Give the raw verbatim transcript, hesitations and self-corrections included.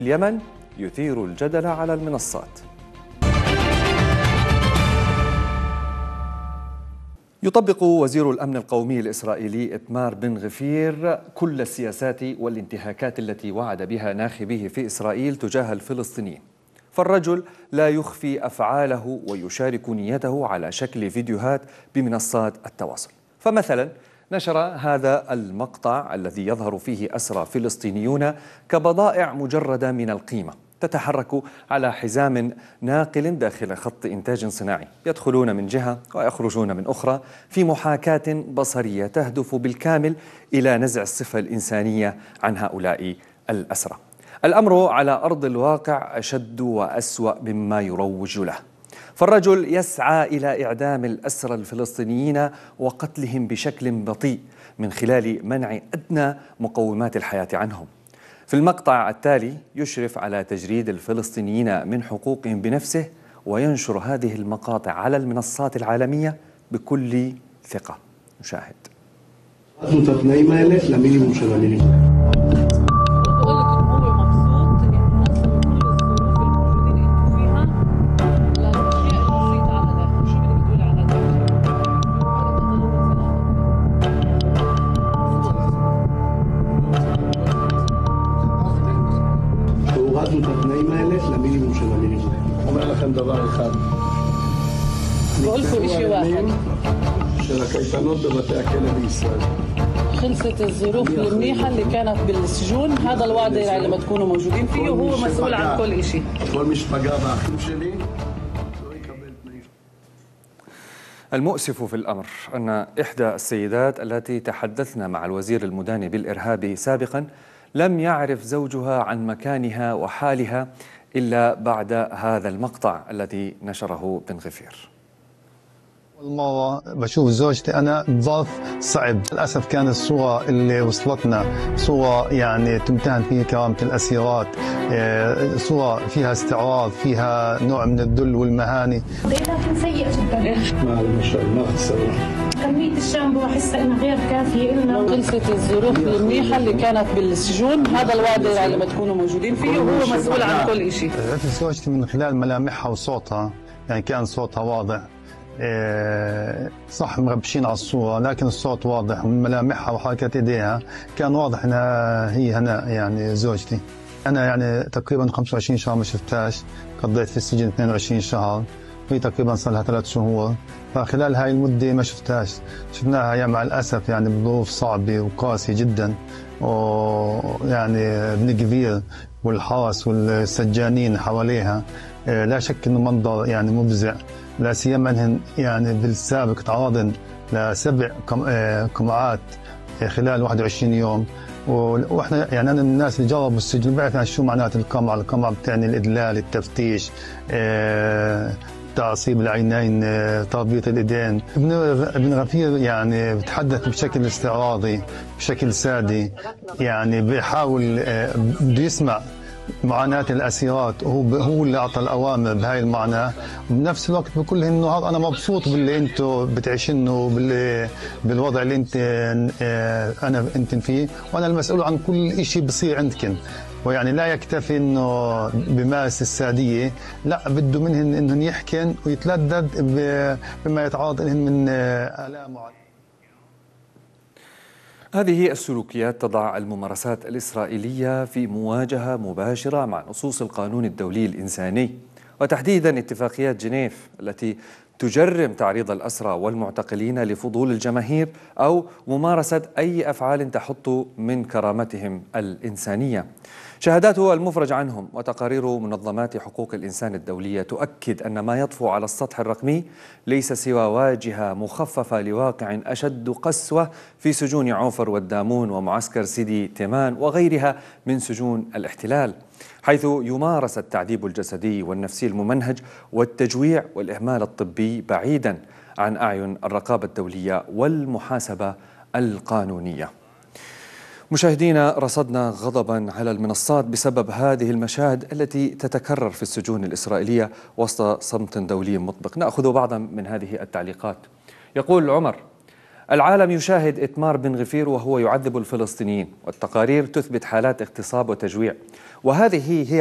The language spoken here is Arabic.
اليمن يثير الجدل على المنصات. يطبق وزير الأمن القومي الإسرائيلي إتمار بن غفير كل السياسات والانتهاكات التي وعد بها ناخبيه في إسرائيل تجاه الفلسطينيين، فالرجل لا يخفي أفعاله ويشارك نيته على شكل فيديوهات بمنصات التواصل. فمثلا نشر هذا المقطع الذي يظهر فيه أسرى فلسطينيون كبضائع مجردة من القيمة تتحرك على حزام ناقل داخل خط إنتاج صناعي، يدخلون من جهة ويخرجون من أخرى في محاكاة بصرية تهدف بالكامل إلى نزع الصفة الإنسانية عن هؤلاء الأسرى. الأمر على أرض الواقع أشد وأسوأ مما يروج له، فالرجل يسعى إلى إعدام الأسرى الفلسطينيين وقتلهم بشكل بطيء من خلال منع أدنى مقومات الحياة عنهم. في المقطع التالي يشرف على تجريد الفلسطينيين من حقوقهم بنفسه وينشر هذه المقاطع على المنصات العالمية بكل ثقة. نشاهد. התנאים האלה למינימום של המינימום. אומר לכם דבר אחד. התנאים של הקייטנות בבתי הכלא בישראל. خلصت الظروف المنيحة اللي كانت بالسجون، هذا الوعد اللي لما تكونوا موجودين فيه وهو مسؤول عن كل شيء. כל מי שפגע באחים שלי לא יקבל תנאים. المؤسف في الأمر أن إحدى السيدات التي تحدثنا مع الوزير المداني بالإرهاب سابقا لم يعرف زوجها عن مكانها وحالها إلا بعد هذا المقطع الذي نشره بن غفير. والله بشوف زوجتي أنا بظرف صعب، للأسف كانت الصورة اللي وصلتنا صورة يعني تمتهن فيها كرامة الأسيرات، صورة فيها استعراض، فيها نوع من الذل والمهانة. كان سيء جدا. ما شاء الله خسرنا. كمية الشامبو أحسها إنها غير كافية إلنا. خلصت الظروف المنيحة اللي كانت بالسجون، هذا الوعد اللي لما تكونوا موجودين فيه وهو مسؤول عن كل شيء. عرفت زوجتي من خلال ملامحها وصوتها، يعني كان صوتها واضح. صح مغبشين على الصورة لكن الصوت واضح، ومن ملامحها وحركات ايديها كان واضح انها هي هنا يعني زوجتي. انا يعني تقريبا خمسة وعشرين شهر ما شفتهاش، قضيت في السجن اثنين وعشرين شهر، وهي تقريبا صار لها ثلاث شهور، فخلال هاي المدة ما شفتهاش. شفناها يعني مع الأسف يعني بظروف صعبة وقاسية جدا، ويعني ابن كبير والحرس والسجانين حواليها، لا شك انه منظر يعني مفزع، لا سيما انهن يعني بالسابق تعرضن لسبع قمعات خلال واحد وعشرين يوم. واحنا يعني انا من الناس اللي جربوا السجن بعرف يعني شو معنات القمع. القمع بتعني الادلال، التفتيش، تعصيب العينين، تربيط الايدين. ابن ابن غفير يعني بتحدث بشكل استعراضي، بشكل سادي، يعني بيحاول بده يسمع معاناة الأسيرات، وهو هو اللي أعطى الأوامر بهاي المعنى. وبنفس الوقت بقول لهم إنه أنا مبسوط باللي أنتم بتعيشنه، باللي بالوضع اللي أنت أنا أنت فيه، وأنا المسؤول عن كل شيء بصير عندكم. ويعني لا يكتفي إنه بمارس السادية، لا بده منهن إنهم يحكن ويتلذذ بما يتعرض لهم من آلام. هذه السلوكيات تضع الممارسات الإسرائيلية في مواجهة مباشرة مع نصوص القانون الدولي الإنساني، وتحديدا اتفاقيات جنيف التي تجرم تعريض الأسرى والمعتقلين لفضول الجماهير أو ممارسة أي أفعال تحط من كرامتهم الإنسانية. شهادات المفرج عنهم وتقارير منظمات حقوق الإنسان الدولية تؤكد أن ما يطفو على السطح الرقمي ليس سوى واجهة مخففة لواقع أشد قسوة في سجون عوفر والدامون ومعسكر سيدي تيمان وغيرها من سجون الاحتلال، حيث يمارس التعذيب الجسدي والنفسي الممنهج والتجويع والإهمال الطبي بعيدا عن أعين الرقابة الدولية والمحاسبة القانونية. مشاهدينا، رصدنا غضبا على المنصات بسبب هذه المشاهد التي تتكرر في السجون الإسرائيلية وسط صمت دولي مطبق. نأخذ بعضا من هذه التعليقات. يقول عمر: العالم يشاهد إتمار بن غفير وهو يعذب الفلسطينيين، والتقارير تثبت حالات اغتصاب وتجويع، وهذه هي